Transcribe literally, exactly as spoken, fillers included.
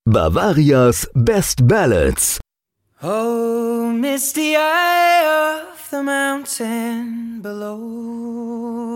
Bavarias Best Ballads. Oh, misty eye of the mountain below.